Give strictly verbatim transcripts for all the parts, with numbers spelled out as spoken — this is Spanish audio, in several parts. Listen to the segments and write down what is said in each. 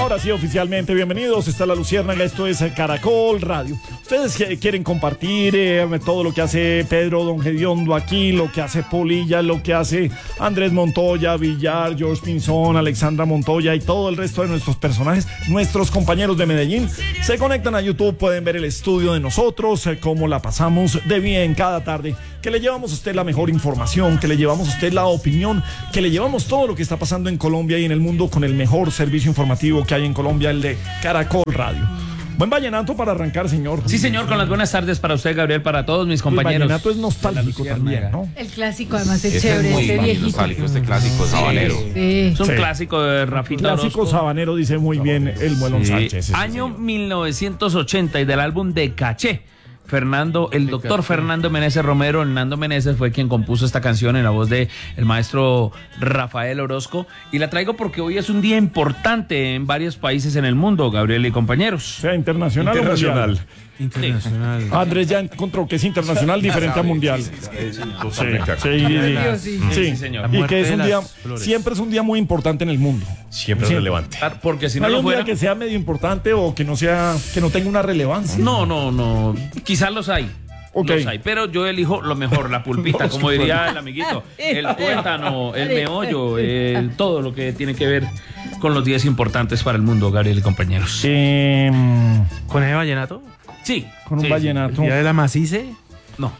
Ahora sí, oficialmente, bienvenidos. Está La Luciérnaga, esto es Caracol Radio. Ustedes quieren compartir eh, todo lo que hace Pedro Don Gediondo aquí, lo que hace Polilla, lo que hace Andrés Montoya, Villar, George Pinzón, Alexandra Montoya y todo el resto de nuestros personajes, nuestros compañeros de Medellín. Se conectan a YouTube, pueden ver el estudio de nosotros, eh, cómo la pasamos de bien cada tarde, que le llevamos a usted la mejor información, que le llevamos a usted la opinión, que le llevamos todo lo que está pasando en Colombia y en el mundo con el mejor servicio informativo que hay en Colombia, el de Caracol Radio. Buen vallenato para arrancar, señor. Sí, señor, con las buenas tardes para usted, Gabriel, para todos mis compañeros. El vallenato es nostálgico también, ¿no? El clásico, además, es Ese chévere, es muy ese viejito. nostálgico, este clásico sabanero. Sí. Es un Sí. clásico de Rafita Clásico Orozco. sabanero, dice muy bien el Muelón Sí. Sánchez. Año mil novecientos ochenta y del álbum de Caché. Fernando, el doctor Fernando Meneses Romero, Hernando Meneses fue quien compuso esta canción en la voz de el maestro Rafael Orozco, y la traigo porque hoy es un día importante en varios países en el mundo, Gabriel y compañeros. O sea, internacional, Internacional. o mundial. Internacional. Sí. Andrés ya encontró que es internacional diferente a mundial. Sí, Totalmente. sí, sí, Sí, sí. sí, señor. Y que es un de día, las flores. siempre es un día muy importante en el mundo. Siempre Sí. relevante. Porque si No no hay lo un día fuera... que sea medio importante o que no sea, que no tenga una relevancia. No, no, no. Quizás los hay. Ok. Los hay, pero yo elijo lo mejor, la pulpita, No, como sí, diría el amiguito, el tuétano, el meollo, el, todo lo que tiene que ver con los días importantes para el mundo, Gabriel y compañeros. Eh, ¿Con ese vallenato? Sí. con un sí, vallenato. ¿El día de la macice? No.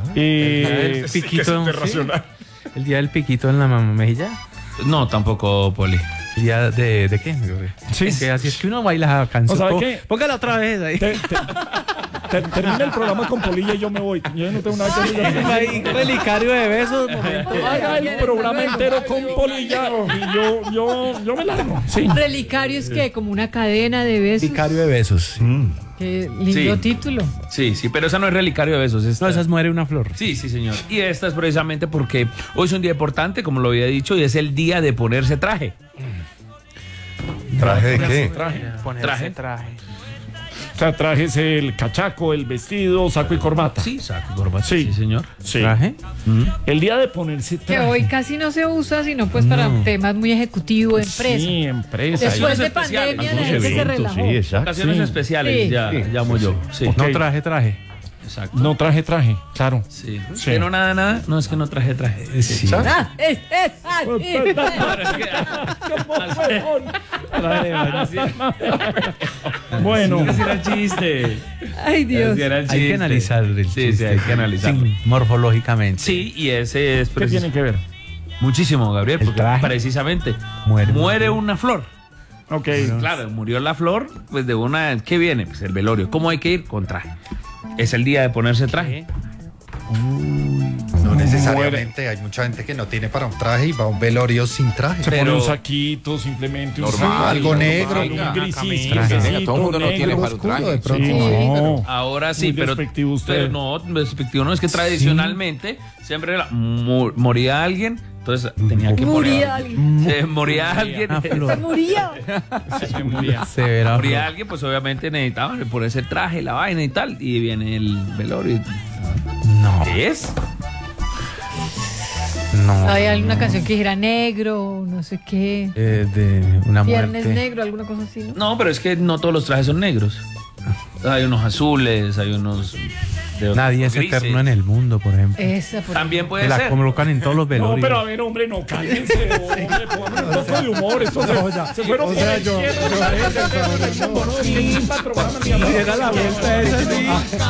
Eh, ¿El piquito? internacional. ¿Sí? ¿El día del piquito en la mam- mejilla? No, tampoco, Poli. ¿El día de, de qué? Sí. Es que así es que uno baila esa canción. ¿O sabe Pó- qué? Póngala otra vez ahí. te- te- te- termina el programa con Polilla y yo me voy. Yo no tengo nada que decir. Ahí, relicario de besos. momento. Haga el programa entero con Polilla y yo, yo, yo me largo. Sí. Relicario es que como una cadena de besos. Relicario de besos. Qué lindo Sí. título. Sí, sí, pero esa no es relicario de besos. Esta... No, esas muere una flor. Sí, sí, señor. Y esta es precisamente porque hoy es un día importante, como lo había dicho, y es el día de ponerse traje. ¿Traje de qué? Ponerse Traje. traje. O sea, trajes el cachaco, el vestido, saco y corbata. Sí, saco y corbata. Sí. Sí, señor. Sí. ¿Traje? El día de ponerse Que traje. hoy casi no se usa, sino pues para temas muy ejecutivos, empresa. Sí, empresa. Después de especiales, pandemia la algunos gente se eventos, relajó. sí, exacto. Ocasiones Sí. especiales, Sí. ya llamo yo. Sí, Ok. No traje, traje. exacto. No traje traje, claro. Sí. Sí. Que no nada, nada. No es que no traje traje. Sí. Ah, es, es, ah, Pues, sí. Ahora es que- Bueno, Ese era el chiste. Ay, Dios. Ese era el Hay que chiste. analizar el Sí, chiste. sí, hay que analizarlo. Sí, morfológicamente. Sí, y ese es ¿qué precis- tiene que ver? muchísimo, Gabriel, El porque traje. precisamente Muere. muere una flor. Ok. Claro, murió la flor, pues de una... ¿Qué viene? Pues el velorio. ¿Cómo hay que ir? Con traje. Es el día de ponerse traje. No necesariamente, hay mucha gente que no tiene para un traje y va a un velorio sin traje. Se Pero- pone un saquito, simplemente un Normal, saco, algo negro, un una grisito, camisa. un Venga, grisito todo el mundo no tiene negro. para un traje. de pronto. Sí, Sí, no. Ahora sí, Muy pero, despectivo usted. pero no, despectivo no, es que tradicionalmente siempre era, mu- moría alguien, entonces tenía que Moría poner... alguien. Se moría alguien. Una Se flor. moría. Se moría. Severa Moría flor. alguien, pues obviamente necesitaban ponerse traje, la vaina y tal, y viene el velorio. No, ¿Es? no. Hay alguna canción que dijera negro, no sé qué. Eh, de una Viernes muerte. negro, alguna cosa así, ¿no? No, pero es que no todos los trajes son negros. Hay unos azules, hay unos... de otros Nadie es grises. eterno en el mundo, por ejemplo. Esa, por También puede Que la ser. colocan en todos los No, velorios. pero a ver, hombre, no, cállense, hombre, pongan un poco de humor. Esto se, se fueron o sea, por el yo- cielo, yo- esa gente, esa gente, no, es que es un programa, mi amor. Era la vuelta esa, sí.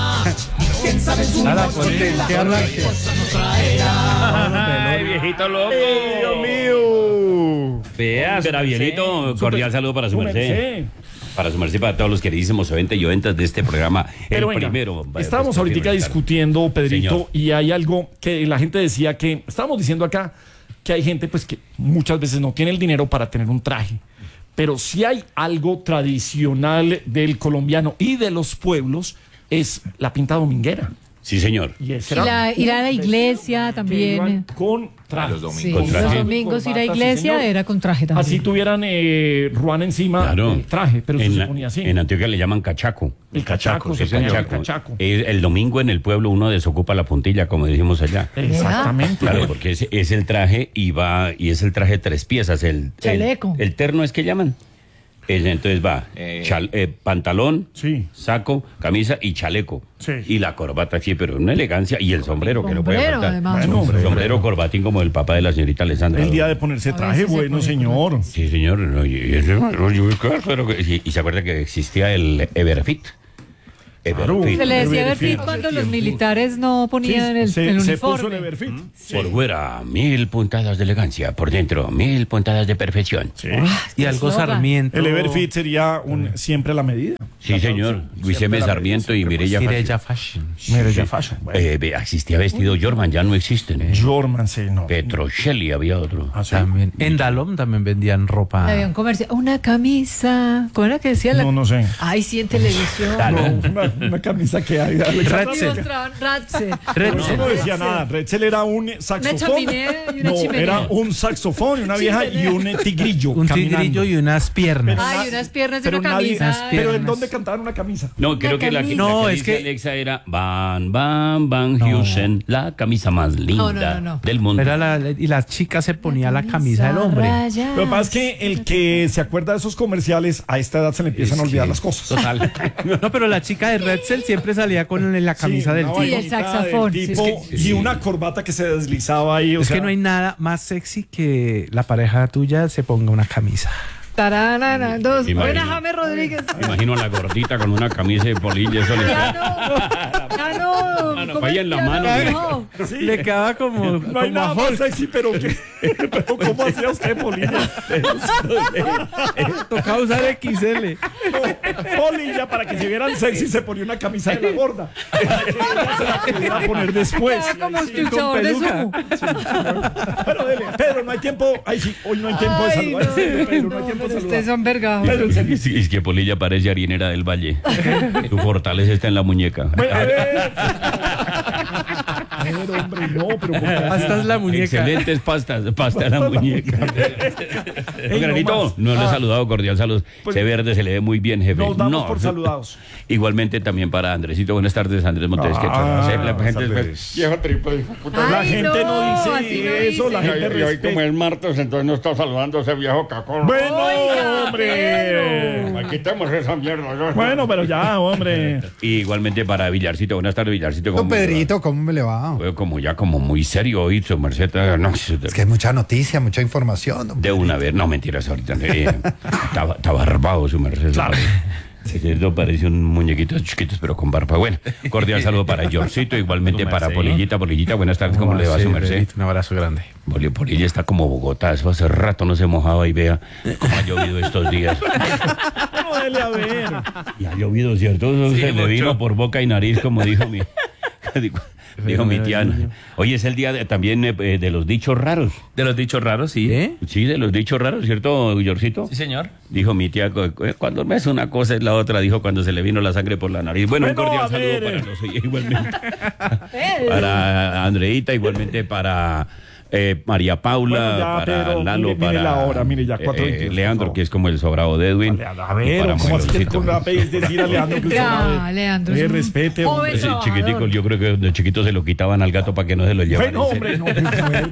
A la potencia arranque. Ay, viejito loco. Dios mío. Veas, Gabrielito, cordial saludo para su Su merced. merced. Para su merced, para todos los queridísimos oyentes y oyentas de este programa. Pero el venga, primero. estábamos pues, ahorita primero, discutiendo, Pedrito, Señor. y hay algo que la gente decía que, estábamos diciendo acá que hay gente pues que muchas veces no tiene el dinero para tener un traje, pero si hay algo tradicional del colombiano y de los pueblos es la pinta dominguera. Sí, señor. Y, ese Y era la- ir a la iglesia que también. iban con traje. los domingos. Sí, Con traje. los domingos ir a Corbata, sí, iglesia señor. era con traje también. Así tuvieran eh, ruana encima Claro. el traje, pero en, se la- ponía así. en Antioquia le llaman cachaco. El cachaco, Sí, se ponía el cachaco. cachaco. Es- el domingo en el pueblo uno desocupa la puntilla, como decimos allá. Exactamente. Claro, porque es, es el traje y va y es el traje de tres piezas. El, el, Chaleco. el terno es que llaman. Es- entonces va Eh. chal- eh, pantalón, Sí. saco, camisa y chaleco. Sí. Y la corbata, sí, pero una elegancia. Y el sombrero, que no puede Sombrero, faltar. además. Bueno, hombre. sombrero, corbatín como el papá de la señorita Alessandra. El día de ponerse A traje, veces se bueno, pone señor. Sí, señor. no, y, y ese- no, yo, claro, pero que- y, y se acuerda que existía el Everfit. Everfit. Se le decía Everfit. Everfit cuando los militares no ponían el, se, el se puso el uniforme. Everfit. Sí. Por fuera, mil puntadas de elegancia. Por dentro, mil puntadas de perfección. Sí. Y algo eslogan. Sarmiento. El Everfit sería un siempre a la siempre Sí, señor. Luis M. la Sarmiento y medida, Mireya Mireya Fashion. Fashion. Mire, ya fashion. Bueno. Eh, ve, existía vestido Jorman, ya no existen. Jorman, sí, no. Petrocelli había otro. Ah, sí. También. En Dalom también vendían ropa. Había un comercial, una camisa. ¿Cómo era que decía la? No, no sé. Ay, sí, en televisión. No, una, una camisa que hay. Alexandra. Y mostraban Ratse. Pero eso no decía Ratse. nada. Retzel era un saxofón. chaminea y una no, chimenea. era un saxofón y una vieja y un eh, tigrillo. Un caminando. tigrillo y unas piernas. Pero Ay, na- unas piernas y pero una nadie- camisa. Pero ¿en piernas. dónde cantaban una camisa? No, creo que la, la que No, es dice que- Alexa era Van, Van, Van Heusen, la camisa más linda No, no, no, no. del mundo. Era la- y la chica se ponía la camisa del hombre. rayas. Lo que pasa es que el que se acuerda de esos comerciales, a esta edad se le empiezan a olvidar las cosas. Total. No, pero la chica de Redzel siempre salía con la camisa Sí, del una tipo. Sí, el vainita saxofón, del sí, tipo, es que- y una corbata que se deslizaba ahí. O Es sea, que no hay nada más sexy que la pareja tuya se ponga una camisa. Tararara, dos. Imagino. Buena, James Rodríguez. Me imagino a la gordita con una camisa de polilla. Eso le Ya no. Ya no. Mano, ¿Cómo vaya es en la que mano, no? mire. No. sí, Le quedaba como, no hay como nada a más Hulk. sexy, pero, que, pero ¿cómo hacía usted, Polilla? Tocaba usar X L. Polilla, para que se vieran sexy, se ponía una camisa de la gorda. Para que ella se la pudiera poner después. Queda como Sí, luchador de peluca. sumo. Pero dele, Pedro, no hay tiempo. Ay, sí, hoy no hay tiempo de Ay, saludar. no, Sí, Pedro, no hay no, tiempo de pero saludar. ustedes son vergados. Pedro, en serio. Es, es que Polilla parece harinera del Valle. Su fortaleza está en la muñeca. Bueno, a ver. Pedro, hombre, no, pero ¿por qué? Hasta es la muñeca. Excelentes pastas, pasta en la muñeca. Ey, Granito, no más. no le he Ah. saludado, cordial saludos. Pues- Ese verde se le ve muy bien, jefe. Nos damos No. por saludados. Igualmente también para Andresito. Buenas tardes, Andrés Montes. ¿Qué Ah, tal? La gente tardes. viejo triple, hijo de puta. La Ay, gente no, así dice no eso, dice. la gente Y hoy, respeta. como es martes, entonces no está saludando a ese viejo cacón. Bueno, Oiga, hombre. Pedro. Aquí estamos esa mierda. ¿no? Bueno, pero ya, hombre. Y igualmente para Villarcito. Buenas tardes, Villarcito. Don ¿cómo le va? Pedrito, ¿cómo me le va? Fue como ya como muy serio hoy, su merced. No, Es que hay mucha noticia, mucha información. don de una vez, no mentiras ahorita. eh, Está está barbado su merced. Claro. Esto parece un muñequito chiquitos, pero con barba. Bueno, cordial saludo para Georgito, igualmente para Polillita. Polillita, buenas tardes, ¿cómo le va Sí, su merced? Pedrito, un abrazo grande. Poli- Polilla está como Bogotá, eso hace rato no se mojaba y vea cómo ha llovido estos días. No, dele a ver. Y ha llovido, ¿cierto? Eso se le vino por boca y nariz, como dijo mi, dijo, dijo mi tía. Hoy es el día de- también eh, de los dichos raros. De los dichos raros, sí. ¿Eh? Sí, de los dichos raros, ¿cierto, Georgito? Sí, señor. Dijo mi tía, cu- cu- cuando me es una cosa es la otra, dijo cuando se le vino la sangre por la nariz. Bueno, un Bueno, cordial a saludo ver. para los igualmente. Pedro. Para Andreita, igualmente para eh, María Paula, Bueno, ya, para Pedro, Lalo, mire, mire para la hora, mire, ya, cuatro eh, veintidós, por Leandro, favor. que es como el sobrado de Edwin. A y ver, para ¿cómo así que Manuelcito. con la es decir a Leandro que usted Ya, sabe? Leandro, es Eh, un respete, joven hombre. Ese trabajador. chiquitico, yo creo que de chiquito se lo quitaban al gato para que no se lo llevaran. Bueno, en hombre, serio.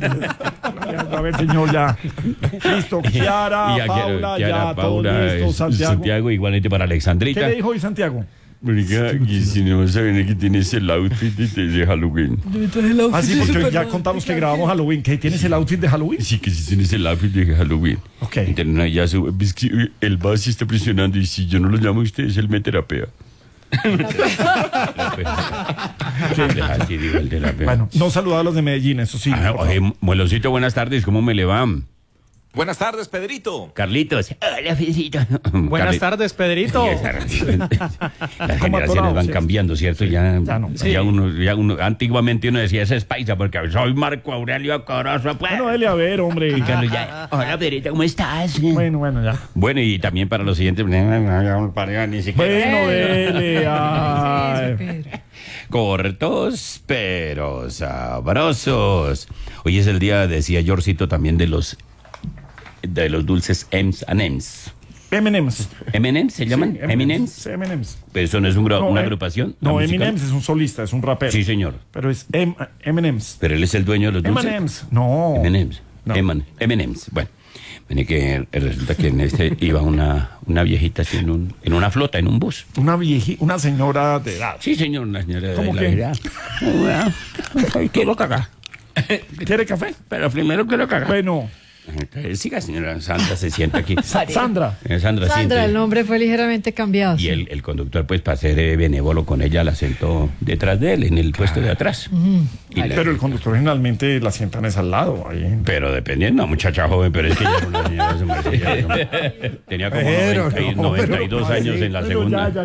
no. A ver, señor, ya. Listo, Kiara, Y a Paula, Kiara, ya, Paula, todo listo, eh, Santiago. Santiago, igualmente para ¿Qué Alexandrita. le dijo hoy Santiago? Marica, y si no saben que tienes el outfit de, de Halloween. Ah, sí, porque hoy ya contamos que grabamos Halloween. ¿Qué tienes el outfit de Halloween? Sí, que si tienes el outfit de Halloween. Ok. Entonces, ya su, es que eh, el base está presionando y si yo no lo llamo a ustedes, él me terapea. Así digo, el terapea. Bueno, no saludaba a los de Medellín, eso sí. Ah, por favor. oye, Muelocito, buenas tardes, ¿cómo me le va? Buenas tardes, Pedrito. Carlitos. Hola, Pedrito. Buenas Carli- tardes, Pedrito. Las Como generaciones atorado, van sí. cambiando, ¿cierto? Ya, ya no. ya uno, ya uno, antiguamente uno decía, ese es paisa, porque soy Marco Aurelio Corozo. Pues. Bueno, dele a ver, hombre. Y Carlos ya, hola, Pedrito, ¿cómo estás? Bueno, bueno, ya. Bueno, y también para los siguientes, ni siquiera. Bueno, dele. ay. Eso, Pedro. Cortos, pero sabrosos. Hoy es el día, decía Georgito, también de los de los dulces M's and M's. M and M's. ¿M and M's se llaman? Sí, ¿M and M's? Sí, M and M's. Pero eso no es un gra- No, una eh, agrupación. No, ¿una musical? Eminem es un solista, es un rapero. Sí, señor. Pero es M and M's. Pero él es el dueño de los M dulces. and M's. No. M and M's. No. M and M's. Bueno. Vení que resulta que en este iba una, una viejita así en, un, en una flota, en un bus. Una vieji, una señora de edad. Sí, señor, una señora de ¿Cómo la qué? edad. Bueno, ay, quiero cagar. ¿Quiere café? Pero primero quiero cagar. Bueno, Entonces, siga, señora Sandra, se sienta aquí. Sandra. Eh, Sandra, Sandra, siente. el nombre fue ligeramente cambiado. Y sí. el, el conductor, pues, para ser eh, benévolo con ella, la sentó detrás de él, en el puesto de atrás. Y la- Pero el conductor generalmente la sientan es al lado. Ahí. Pero dependiendo, muchacha joven, pero es que ya era una señora, su merced, ya era- tenía como Pero, noventa y- no, noventa y pero, dos años en la Pero segunda. ya, ya,